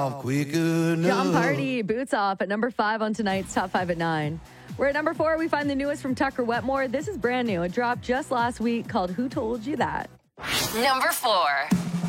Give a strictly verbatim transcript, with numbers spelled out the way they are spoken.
off quick enough. John Party, Boots Off at number five on tonight's Top five at nine. We're at number four. We find the newest from Tucker Wetmore. This is brand new. It dropped just last week called Who Told You That? Number four.